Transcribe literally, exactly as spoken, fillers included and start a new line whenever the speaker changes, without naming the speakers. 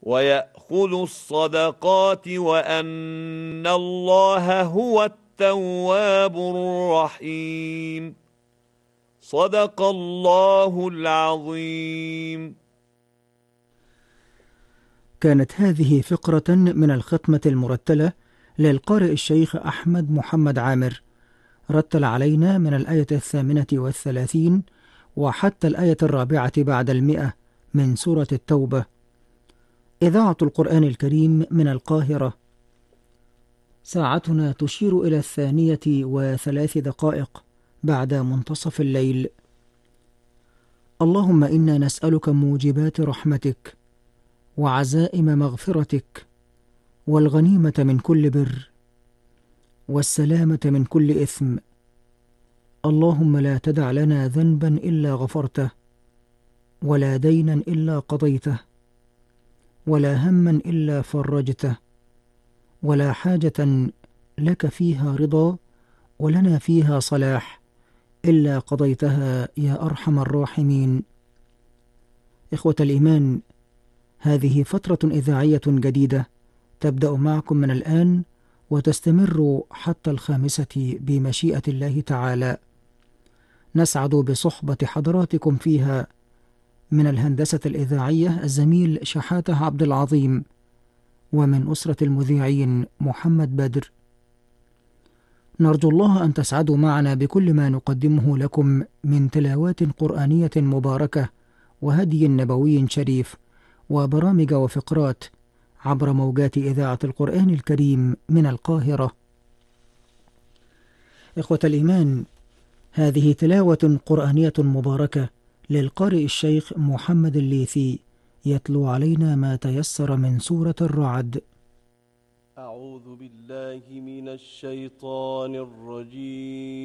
ويأخذ الصدقات وأن الله هو التواب الرحيم. صدق الله العظيم.
كانت هذه فقرة من الختمة المرتلة للقارئ الشيخ أحمد محمد عامر، رتل علينا من الآية الثامنة والثلاثين وحتى الآية الرابعة بعد المئة من سورة التوبة. إذاعة القرآن الكريم من القاهرة. ساعتنا تشير إلى الثانية وثلاث دقائق بعد منتصف الليل. اللهم إنا نسألك موجبات رحمتك وعزائم مغفرتك والغنيمة من كل بر والسلامة من كل إثم. اللهم لا تدع لنا ذنبا إلا غفرته، ولا دينا إلا قضيته، ولا هما إلا فرجته، ولا حاجة لك فيها رضا ولنا فيها صلاح إلا قضيتها يا أرحم الراحمين. إخوة الإيمان، هذه فترة إذاعية جديدة تبدأ معكم من الآن وتستمر حتى الخامسة بمشيئة الله تعالى. نسعد بصحبة حضراتكم فيها من الهندسة الإذاعية الزميل شحاتة عبد العظيم، ومن أسرة المذيعين محمد بدر. نرجو الله أن تسعدوا معنا بكل ما نقدمه لكم من تلاوات قرآنية مباركة وهدي نبوي شريف وبرامج وفقرات عبر موجات إذاعة القرآن الكريم من القاهرة. إخوة الإيمان، هذه تلاوة قرآنية مباركة للقارئ الشيخ محمد الليثي، يتلو علينا ما تيسر من سورة الرعد.
أعوذ بالله من الشيطان الرجيم.